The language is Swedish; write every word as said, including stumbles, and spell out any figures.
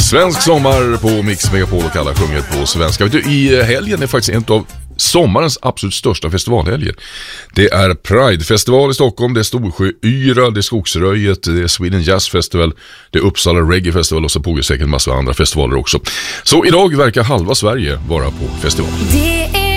Svensk sommar på Mix Megapol och alla sjunger på svenska. Vet du, i helgen är faktiskt en av sommarens absolut största festivalhelger. Det är Pride-festival i Stockholm, det är Storsjöyra, det är Skogsröjet, det är Sweden Jazz Festival, det är Uppsala Reggae Festival och så pågår säkert en massa andra festivaler också. Så idag verkar halva Sverige vara på festival. Det är